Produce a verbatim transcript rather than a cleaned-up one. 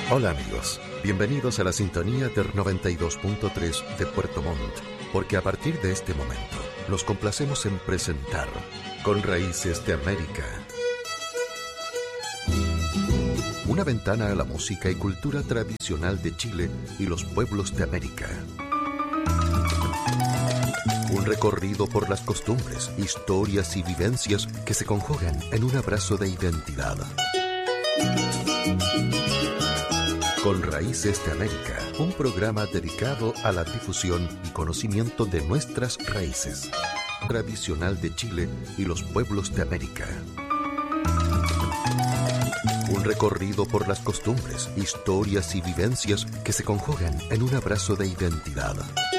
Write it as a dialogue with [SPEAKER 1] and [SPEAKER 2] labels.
[SPEAKER 1] Hola amigos, bienvenidos a la sintonía del noventa y dos punto tres de Puerto Montt, porque a partir de este momento nos complacemos en presentar Con Raíces de América. Una ventana a la música y cultura tradicional de Chile y los pueblos de América. Un recorrido por las costumbres, historias y vivencias que se conjugan en un abrazo de identidad. Con Raíces de América, un programa dedicado a la difusión y conocimiento de nuestras raíces, tradicional de Chile y los pueblos de América. Un recorrido por las costumbres, historias y vivencias que se conjugan en un abrazo de identidad.